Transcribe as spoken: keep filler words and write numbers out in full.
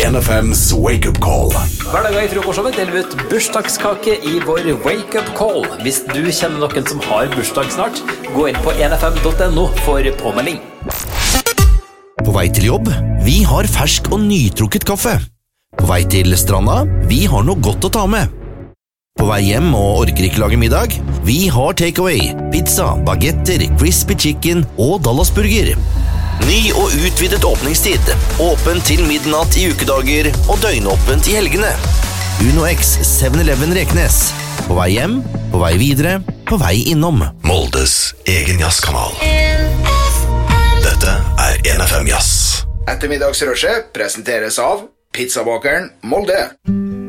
N F M's Wake Up Call. Hver dag i frokostshowet deler vi ut bursdagskake i vår Wake Up Call. Hvis du kjenner noen som har bursdag snart, gå inn på n f m punktum n o for påmelding. På vei til jobb, vi har fersk og nytrukket kaffe. På vei til stranda, vi har noe godt å ta med. På vei hjem og orker ikke lage middag, vi har takeaway, pizza, bagetter, crispy chicken og Dallasburger. Ny og utvidet åpningstid, åpent til midnatt i ukedager og døgnåpent i helgene. Uno X seven eleven Reknes. På vei hjem, på vei videre, på vei innom. Moldes egen jazzkanal. Dette er N F M Jazz. Ettermiddagsrushet presenteres av Pizzabakeren Molde.